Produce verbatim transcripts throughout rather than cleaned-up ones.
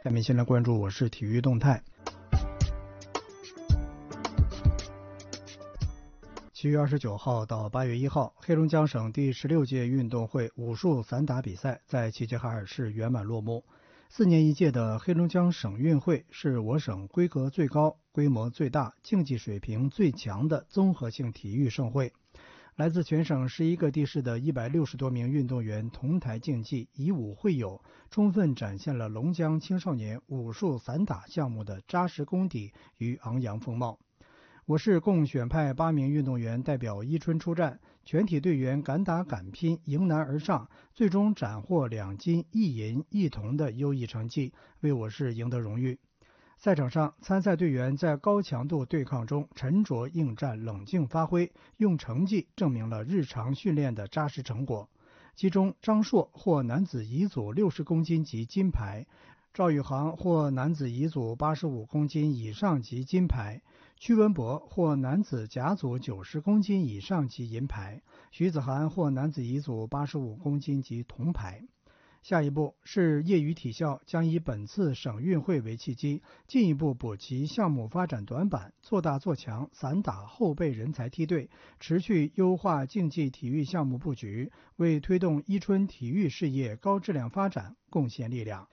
下面先来关注我市体育动态。七月二十九号到八月一号，黑龙江省第十六届运动会武术散打比赛在齐齐哈尔市圆满落幕。四年一届的黑龙江省运会是我省规格最高、规模最大、竞技水平最强的综合性体育盛会。来自全省十一个地市的一百六十多名运动员同台竞技，以武会友，充分展现了龙江青少年武术散打项目的扎实功底与昂扬风貌。我市共选派八名运动员代表伊春出战，全体队员敢打敢拼，迎难而上，最终斩获两金一银一铜的优异成绩，为我市赢得荣誉。赛场上，参赛队员在高强度对抗中沉着应战、冷静发挥，用成绩证明了日常训练的扎实成果。其中，张硕获男子乙组六十公斤级金牌，赵宇航获男子乙组八十五公斤以上级金牌，屈文博获男子甲组九十公斤以上级银牌，徐子涵获男子乙组八十五公斤级铜牌。下一步是业余体校将以本次省运会为契机，进一步补齐项目发展短板，做大做强散打后备人才梯队，持续优化竞技体育项目布局，为推动伊春体育事业高质量发展贡献力量。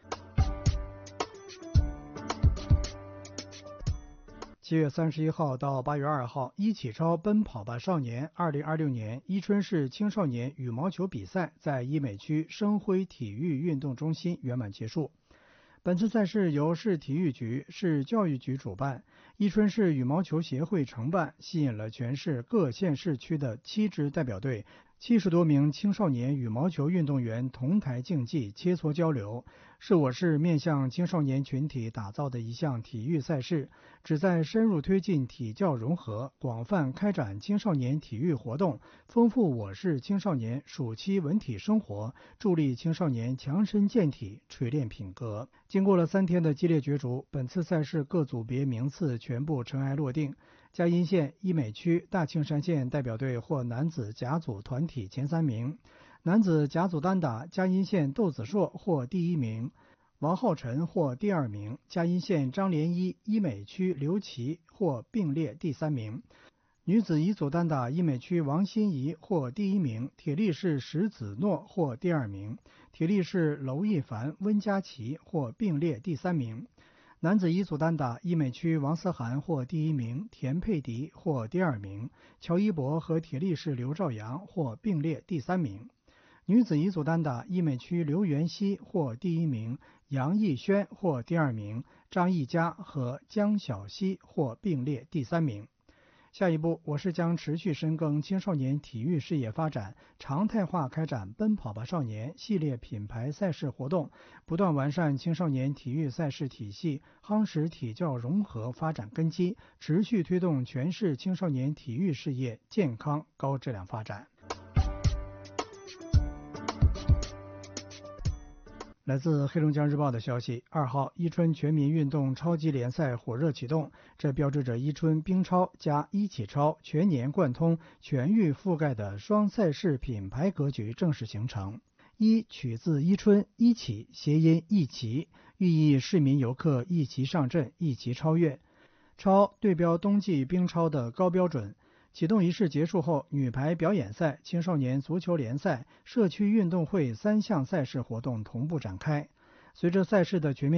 七月三十一号到八月二号，一起超奔跑吧少年二零二六年伊春市青少年羽毛球比赛在医美区生辉体育运动中心圆满结束。本次赛事由市体育局、市教育局主办，伊春市羽毛球协会承办，吸引了全市各县市区的七支代表队，七十多名青少年羽毛球运动员同台竞技、切磋交流，是我市面向青少年群体打造的一项体育赛事，旨在深入推进体教融合，广泛开展青少年体育活动，丰富我市青少年暑期文体生活，助力青少年强身健体、锤炼品格。经过了三天的激烈角逐，本次赛事各组别名次全部尘埃落定。嘉荫县医美区大庆山县代表队获男子甲组团体前三名，男子甲组单打嘉荫县窦子硕获第一名，王浩辰获第二名，嘉荫县张连一医美区刘琦获并列第三名。女子乙组单打医美区王欣怡获第一名，铁力士石子诺获第二名，铁力士娄一凡、温佳琪获并列第三名。男子乙组单打医美区王思涵获第一名，田佩迪获第二名，乔一博和铁力士刘兆阳获并列第三名。女子乙组单打医美区刘元熙获第一名，杨艺轩获第二名，张艺佳和江小希获并列第三名。下一步，我市将持续深耕青少年体育事业发展，常态化开展奔跑吧少年系列品牌赛事活动，不断完善青少年体育赛事体系，夯实体教融合发展根基，持续推动全市青少年体育事业健康高质量发展。来自黑龙江日报的消息，二号伊春全民运动超级联赛火热启动，这标志着伊春冰超加一起超全年贯通、全域覆盖的双赛事品牌格局正式形成。一取自伊春，一起谐音一起，寓意市民游客一齐上阵，一齐超越。超对标冬季冰超的高标准。启动仪式结束后，女排表演赛、青少年足球联赛、社区运动会三项赛事活动同步展开。随着赛事的全面